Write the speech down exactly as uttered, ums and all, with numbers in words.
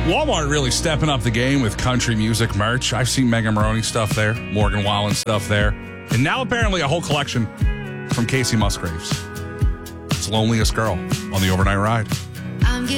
Walmart really stepping up the game with country music merch. I've seen Megan Maroney stuff there, Morgan Wallen stuff there, and now apparently a whole collection from Casey Musgraves. It's Loneliest Girl on the Overnight Ride.